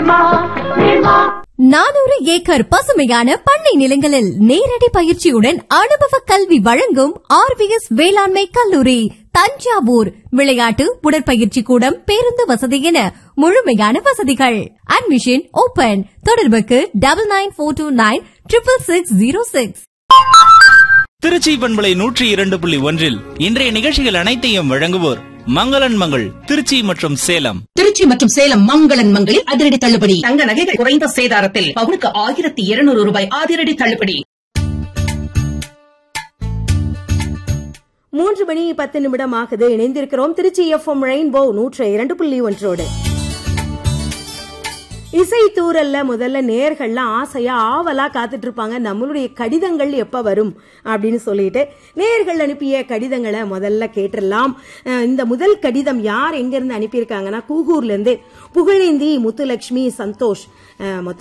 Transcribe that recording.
400 acre பசுமையான பண்ணை நிலங்களில் நேரடி பயிற்சியுடன் அனுபவ கல்வி வழங்கும் RVS வேளாண்மை கல்லூரி தஞ்சாவூர். விளையாட்டு, உடற்பயிற்சி கூடம், பேருந்து வசதி என முழுமையான வசதிகள். Admission open. தொடர்புக்கு 9942966606. திருச்சி பண்பலை 102.1 இன்றைய நிகழ்ச்சிகள் அனைத்தையும் வழங்குவோர் மங்களன் மங்கள் திருச்சி மற்றும் சேலம். திருச்சி மற்றும் சேலம் மங்களன் மங்களில் அதிரடி தள்ளுபடி. தங்க நகைகள் குறைந்த சேதாரத்தில் பவுனுக்கு 1200 ரூபாய் அதிரடி தள்ளுபடி. 3:10 ஆகுது. இணைந்திருக்கிறோம் திருச்சி FM ரெயின்போ 102.1. இசை தூரல்ல முதல்ல நேயர்கள்லாம் ஆசையா ஆவலா காத்துட்டு இருப்பாங்க, நம்மளுடைய கடிதங்கள் எப்ப வரும் அப்படின்னு சொல்லிட்டு. நேயர்கள் அனுப்பிய கடிதங்களை முதல்ல கேட்டுடலாம். இந்த முதல் கடிதம் யார் எங்க இருந்து அனுப்பியிருக்காங்கன்னா கூகூர்ல இருந்து புகழேந்தி, முத்துலட்சுமி, சந்தோஷ்.